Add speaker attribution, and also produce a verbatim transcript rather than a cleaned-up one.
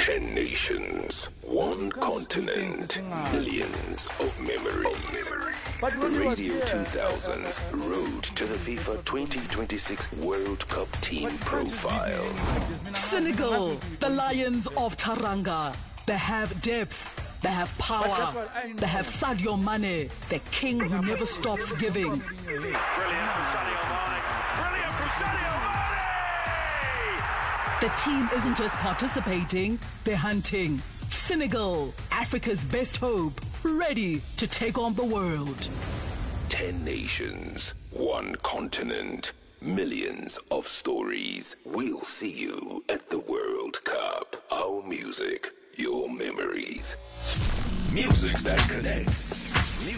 Speaker 1: Ten nations, one continent, millions of memories. Radio two thousands Road to the FIFA twenty twenty-six World Cup Team Profile.
Speaker 2: Senegal, the Lions of Taranga. They have depth. They have power. They have Sadio Mane, the king who never stops giving.
Speaker 3: Brilliant from Sadio Mane. Brilliant from Sadio Mane!
Speaker 2: The team isn't just participating, they're hunting. Senegal, Africa's best hope, ready to take on the world.
Speaker 1: Ten nations, one continent, millions of stories. We'll see you at the World Cup. Our music, your memories. Music that connects. Music